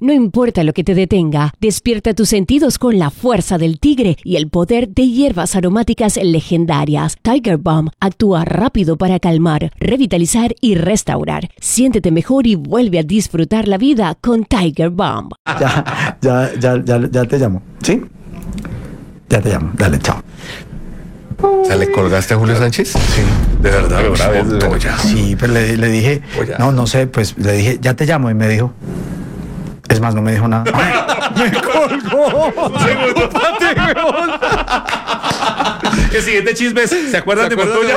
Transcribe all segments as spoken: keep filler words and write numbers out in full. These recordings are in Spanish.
No importa lo que te detenga, despierta tus sentidos con la fuerza del tigre y el poder de hierbas aromáticas legendarias. Tiger Balm actúa rápido para calmar, revitalizar y restaurar. Siéntete mejor y vuelve a disfrutar la vida con Tiger Balm. Ya, ya, ya, ya, ya te llamo, ¿sí? Ya te llamo, dale, chao. O sea, ¿le colgaste a Julio Sánchez? Sí. De verdad, Una vez, Montoya. Sí, pero le, le dije, Oye. no, no sé, pues le dije, ya te llamo, y me dijo, es más, no me dijo nada. ¡Me colgó! El siguiente chisme es, ¿se acuerdan de Montoya?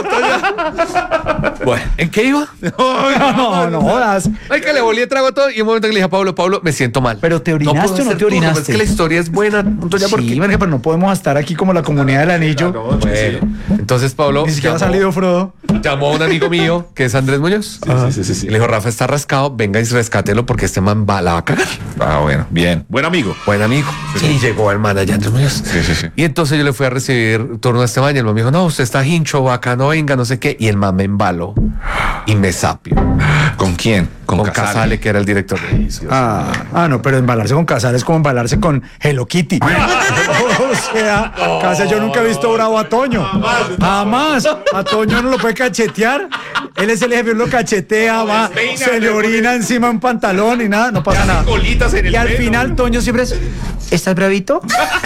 Bueno, ¿en qué iba? No, no, no jodas. Ay, que le volví el trago a todo y un momento que le dije a Pablo, Pablo, me siento mal. ¿Pero te orinaste puedo o no hacer te turno, orinaste? Es que la historia es buena, Montoya, Sí, porque... marica, pero no podemos estar aquí como la comunidad del anillo. Claro, sí, sí. Bueno, entonces Pablo Ni siquiera ha llamó, salido Frodo. llamó a un amigo mío, que es Andrés Muñoz. Sí, sí, sí, sí. Y le dijo, Rafa está rascado, venga y rescátelo porque este man va, la va a cagar. Ah, bueno, bien. Buen amigo. Buen amigo. Y llegó el man allá, Andrés Muñoz. Sí, sí, sí. Y entonces yo le fui a recibir turno a este man y el man me dijo, no, usted está hincho, acá no venga, no sé qué. Y el man me embaló y me sapió. ¿Con quién? Con, con Casale. Casale, que era el director de edición. Ah, ah, no, pero embalarse con Casale es como embalarse con Hello Kitty. O sea, no, Casale, yo nunca he visto bravo a Toño. Jamás. A Toño no lo puede cachetear. Él es el jefe, lo cachetea, va, se le orina encima un pantalón y nada, no pasa nada. Colitas en el y al pelo. final Toño siempre es, ¿estás bravito?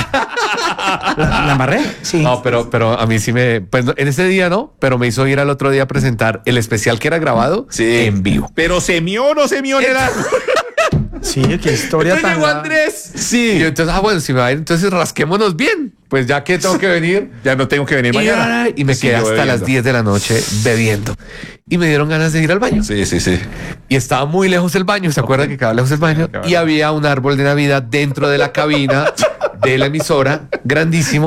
¿La, la amarré? Sí. No, pero, pero a mí sí me... Pues en ese día no, pero me hizo ir al otro día a presentar el especial que era grabado Sí. en vivo. Pero semió o no semió en el árbol. Sí, qué historia Entonces tan... llegó larga. Andrés. Y Sí. yo, entonces, ah, bueno, si me va a ir, entonces rasquémonos bien. Pues ya que tengo que venir. Ya no tengo que venir Y, mañana. y me quedé Siguió hasta las bebiendo. diez de la noche bebiendo. Y me dieron ganas de ir al baño. Sí, sí, sí. Y estaba muy lejos el baño, ¿se acuerdan que quedaba lejos el baño? Claro. Y había un árbol de Navidad dentro de la cabina de la emisora, grandísimo.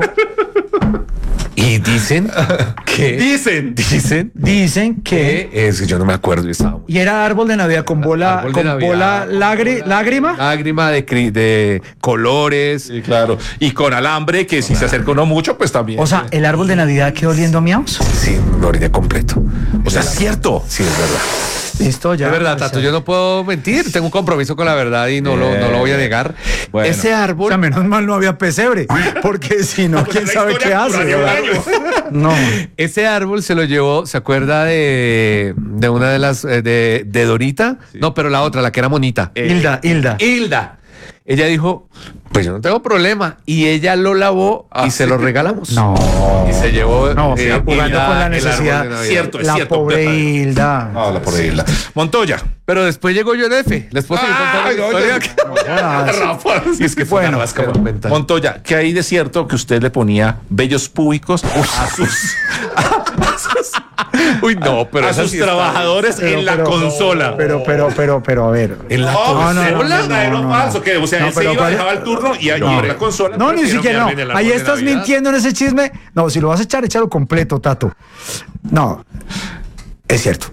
Y dicen que... Dicen. Dicen Dicen que... que... Es que yo no me acuerdo, yo estaba muy... Y era árbol de Navidad con bola, Árbol de con Navidad, bola con lagri- bola- lágrima. Lágrima de, cri- de colores. Sí, claro. Y con alambre, que si se acerca uno mucho, pues también. O sea, el árbol de Navidad quedó oliendo a miaos. Sí, lo oriné completo. O sea, es cierto. Sí, es verdad. Listo, ya. Es verdad, Tato, yo no puedo mentir. Tengo un compromiso con la verdad y no, lo, no lo voy a negar. Bueno. Ese O árbol... sea, menos mal no había pesebre, porque si no, quién la sabe qué historia hace. duraría un ¿verdad? año. No. Ese árbol se lo llevó, ¿se acuerda de, de una de las, eh, de, de Dorita? No, pero la otra, la que era monita. Eh, Hilda, Hilda. Hilda. Ella dijo, pues yo no tengo problema. Y ella lo lavó y se lo regalamos. No. Y se llevó No, eh, jugando Hilda, con la el necesidad. árbol de Navidad. Cierto, es La cierto. pobre Pepe. Hilda. No, la pobre Hilda. Montoya. Pero después llegó yo en F. Les puedo seguir contando Ay, la no, historia. ya- Rafa. Y es que fue Bueno, una rasca monumental. Montoya, ¿qué hay de cierto que usted le ponía vellos públicos a sus, a sus, Uy, no, pero a esa sus sí está- trabajadores Pero, en la pero, consola? Pero, pero, pero, pero, a ver. En la No, No, no, ¿es no, no, verdadero no, o no, falso? no. Que, o sea, No, él se pero iba, ¿cuál- dejaba el turno y allí No. en la consola. No, ni prefiero siquiera, no. quedarme en el Ahí árbol de estás Navidad. mintiendo en ese chisme. No, si lo vas a echar, échalo completo, Tato. No. Es cierto.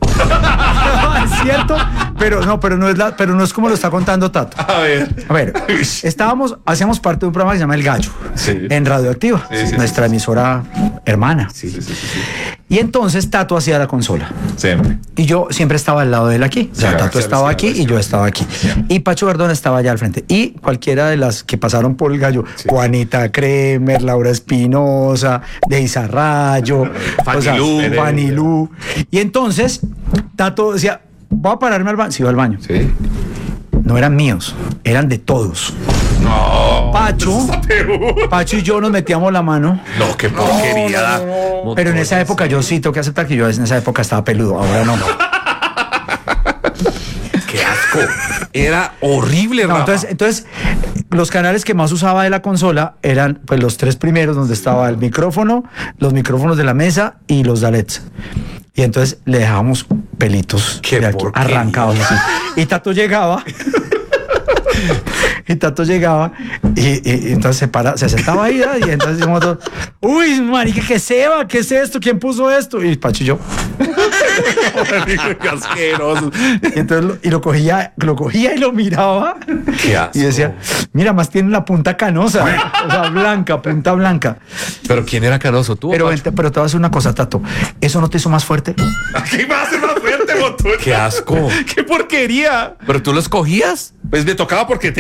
Es cierto, pero no, pero no es la, pero no es como lo está contando Tato. A ver. A ver, estábamos, hacíamos parte de un programa que se llama El Gallo, Sí. en Radioactiva, Sí, sí, nuestra emisora hermana. Sí, sí, sí, sí. Y entonces Tato hacía la consola. Siempre. Y yo siempre estaba al lado de él aquí. O sea, Sí, Tato sí, estaba sí, aquí sí, y yo sí. estaba aquí. Sí. Y Pacho Verdón estaba allá al frente. Y cualquiera de las que pasaron por el Gallo, Juanita Kremer, Laura Espinosa, Deisa Rayo, Fanny Lu. Fanny Lu. Y entonces Tato decía, voy a pararme al baño. Se iba al baño. Sí. No eran míos, eran de todos. No. Pacho, Pacho y yo nos metíamos la mano. No, qué porquería. Pero en esa época yo sí tengo que aceptar que yo en esa época estaba peludo, ahora no. Qué asco. Era horrible, No, Rafa. entonces, entonces, los canales que más usaba de la consola eran pues los tres primeros donde estaba el micrófono, los micrófonos de la mesa y los dalets. Y entonces le dejábamos pelitos Qué de aquí, porquería. arrancados así. Y Tato llegaba. Y Tato llegaba y, y- y entonces se para, se sentaba ahí ¿eh? Y entonces decimos todos, uy, marica, ¿qué se va? ¿Qué es esto? ¿Quién puso esto? Y Pacho y yo. Qué asqueroso. Y entonces lo, y lo cogía, lo cogía y lo miraba. Qué asco. Y decía, mira, más tiene la punta canosa. O sea, blanca, punta blanca. Pero ¿quién era canoso? ¿Tú o Pero, Pacho? vente, pero te voy a decir una cosa, Tato. ¿Eso no te hizo más fuerte? ¿Qué va a ser más fuerte, Montoya? Qué asco. ¡Qué porquería! ¿Pero tú los cogías? Pues me tocaba porque